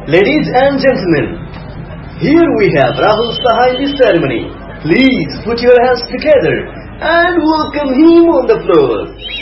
Ladies and gentlemen, here we have Rahul Saha in the ceremony. Please put your hands together and welcome him on the floor.